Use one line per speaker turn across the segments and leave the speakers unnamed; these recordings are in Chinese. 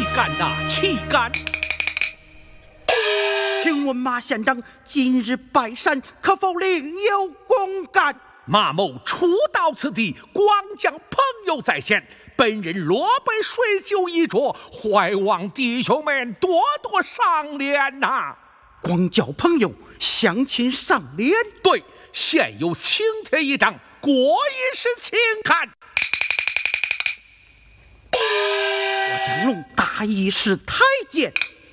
干呐，岂敢！
请问马县长今日拜山，可否另有公干？
马某初到此地，光将朋友在先，本人落杯水酒一桌，怀望弟兄们多多赏脸呐。
光叫朋友相亲赏脸？
对，现有请帖一张，过一时请看。
我江龙大义士太监，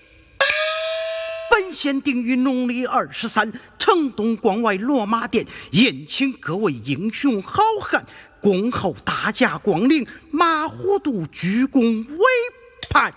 本县定于农历23，城东关外落马殿宴请各位英雄好汉，恭候大驾光临，马虎度鞠躬为盼。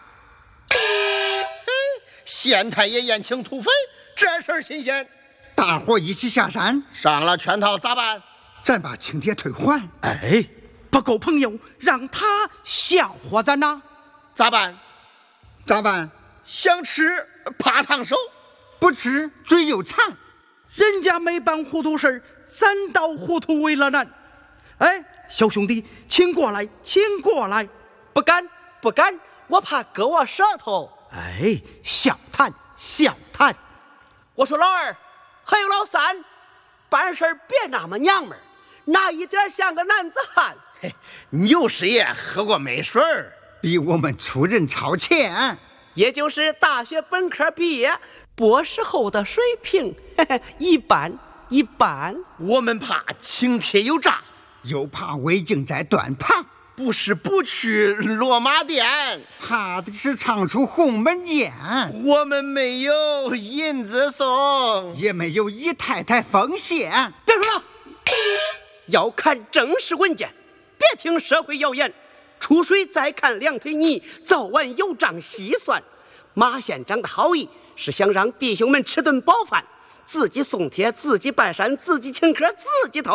县太爷宴请土匪，这事儿新鲜。
大伙一起下山，
上了圈套咋办？
咱把请帖退还。
哎，不够朋友，让他笑话咱呐。
咋办？
咋办？
想吃怕烫手，
不吃嘴又馋。
人家没办糊涂事儿，咱倒糊涂为了难。哎，小兄弟，请过来，请过来。
不敢，不敢，我怕割我舌头。
哎，小谈小谈。
我说老二，还有老三，办事别那么娘们儿，哪一点像个男子汉？
牛师爷喝过美水儿，
比我们出人超前，
也就是大学本科毕业，博士后的水平，一般一般。
我们怕请帖有诈，
又怕魏晋在端盘，
不是不去落马殿，
怕的是唱出鸿门宴。
我们没有银子送，
也没有姨太太奉献。
别说了，要看正式文件，别听社会谣言。出水再看两腿泥，早晚有账细算。马县长的好意是想让弟兄们吃顿饱饭，自己送帖，自己拜山，自己请客，自己掏